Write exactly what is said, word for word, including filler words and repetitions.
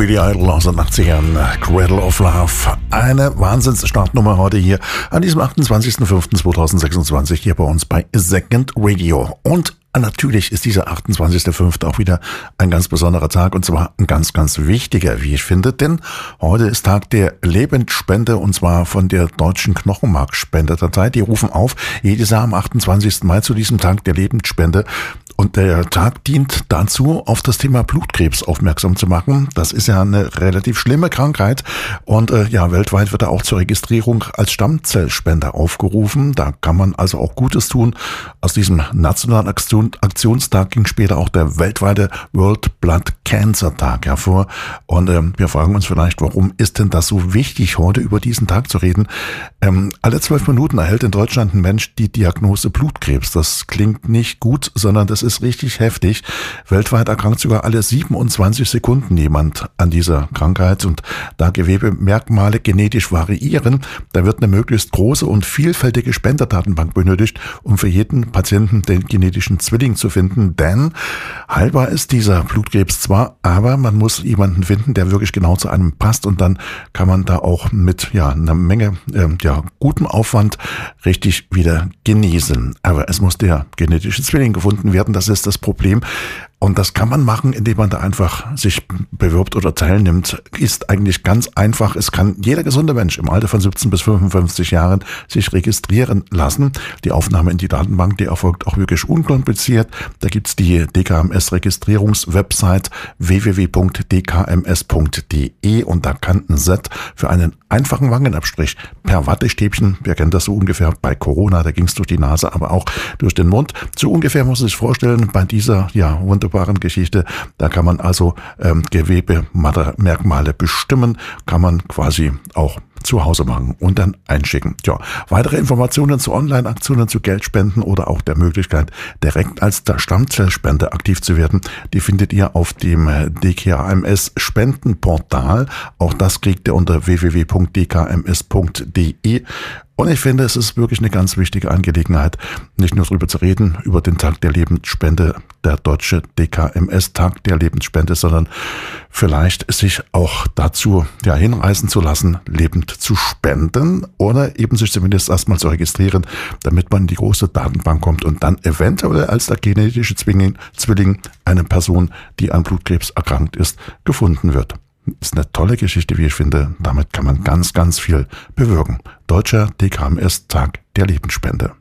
Billy Idol aus den achtzigern, Cradle of Love. Eine Wahnsinns-Startnummer heute hier an diesem achtundzwanzigsten fünften zweitausendsechsundzwanzig hier bei uns bei Second Radio. Und natürlich ist dieser achtundzwanzigste fünfte auch wieder ein ganz besonderer Tag und zwar ein ganz, ganz wichtiger, wie ich finde, denn heute ist Tag der Lebensspende und zwar von der Deutschen Knochenmarkspenderdatei. Die rufen auf, jedes Jahr am achtundzwanzigsten Mai zu diesem Tag der Lebensspende. Und der Tag dient dazu, auf das Thema Blutkrebs aufmerksam zu machen. Das ist ja eine relativ schlimme Krankheit und äh, ja, weltweit wird er auch zur Registrierung als Stammzellspender aufgerufen. Da kann man also auch Gutes tun. Aus diesem nationalen Aktion, Aktionstag ging später auch der weltweite World Blood Cancer Tag hervor. Und äh, wir fragen uns vielleicht, warum ist denn das so wichtig, heute über diesen Tag zu reden? Ähm, alle zwölf Minuten erhält in Deutschland ein Mensch die Diagnose Blutkrebs. Das klingt nicht gut, sondern das ist richtig heftig. Weltweit erkrankt sogar alle siebenundzwanzig Sekunden jemand an dieser Krankheit und da Gewebemerkmale genetisch variieren, da wird eine möglichst große und vielfältige Spenderdatenbank benötigt, um für jeden Patienten den genetischen Zwilling zu finden, denn heilbar ist dieser Blutkrebs zwar, aber man muss jemanden finden, der wirklich genau zu einem passt und dann kann man da auch mit ja einer Menge äh, ja gutem Aufwand richtig wieder genesen. Aber es muss der genetische Zwilling gefunden werden. Das ist das Problem. Und das kann man machen, indem man da einfach sich bewirbt oder teilnimmt. Ist eigentlich ganz einfach. Es kann jeder gesunde Mensch im Alter von siebzehn bis fünfundfünfzig Jahren sich registrieren lassen. Die Aufnahme in die Datenbank, die erfolgt auch wirklich unkompliziert. Da gibt's die D K M S-Registrierungswebsite w w w punkt d k m s punkt d e und da kann ein Set für einen einfachen Wangenabstrich per Wattestäbchen, wir kennen das so ungefähr bei Corona, da ging's durch die Nase, aber auch durch den Mund. So ungefähr muss man sich vorstellen, bei dieser ja wunderbaren Geschichte, da kann man also ähm, Gewebemerkmale bestimmen, kann man quasi auch zu Hause machen und dann einschicken. Ja, weitere Informationen zu Online-Aktionen, zu Geldspenden oder auch der Möglichkeit, direkt als der Stammzellspender aktiv zu werden, die findet ihr auf dem D K M S-Spendenportal. Auch das kriegt ihr unter w w w punkt d k m s punkt d e. Und ich finde, es ist wirklich eine ganz wichtige Angelegenheit, nicht nur darüber zu reden, über den Tag der Lebensspende, der deutsche D K M S-Tag der Lebensspende, sondern vielleicht sich auch dazu ja, hinreißen zu lassen, lebend zu spenden oder eben sich zumindest erstmal zu registrieren, damit man in die große Datenbank kommt und dann eventuell als der genetische Zwilling, Zwilling eine Person, die an Blutkrebs erkrankt ist, gefunden wird. Ist eine tolle Geschichte, wie ich finde. Damit kann man ganz, ganz viel bewirken. Deutscher D K M S-Tag der Lebensspende.